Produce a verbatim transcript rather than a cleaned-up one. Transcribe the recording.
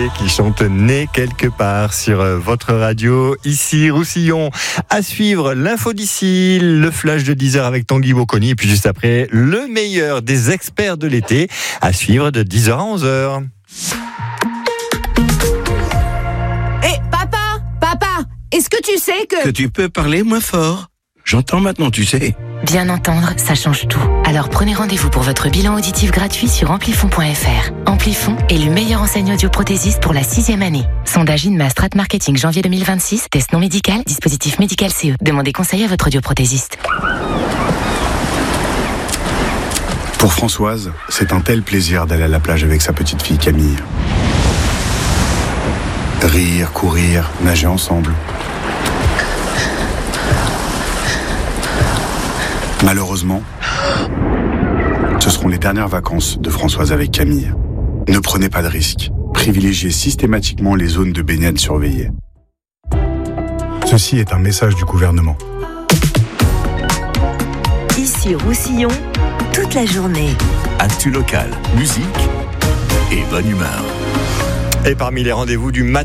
l'été qui chante Né quelque part sur votre radio. Ici Roussillon. À suivre l'info d'ici, le flash de dix heures avec Tanguy Bocconi. Et puis juste après, le meilleur des experts de l'été. À suivre de dix heures à onze heures. Hé, papa, papa, est-ce que tu sais que... Que tu peux parler moins fort. J'entends maintenant, tu sais. Bien entendre, ça change tout. Alors prenez rendez-vous pour votre bilan auditif gratuit sur amplifon point f r. Amplifon, élu meilleure enseigne audioprothésiste pour la sixième année. Sondage Inma Strat Marketing janvier deux mille vingt-six. Test non médical, dispositif médical C E. Demandez conseil à votre audioprothésiste. Pour Françoise, c'est un tel plaisir d'aller à la plage avec sa petite fille Camille. Rire, courir, nager ensemble. Malheureusement, ce seront les dernières vacances de Françoise avec Camille. Ne prenez pas de risques. Privilégiez systématiquement les zones de baignade surveillées. Ceci est un message du gouvernement. Ici Roussillon, toute la journée. Actu local, musique et bonne humeur. Et parmi les rendez-vous du matin,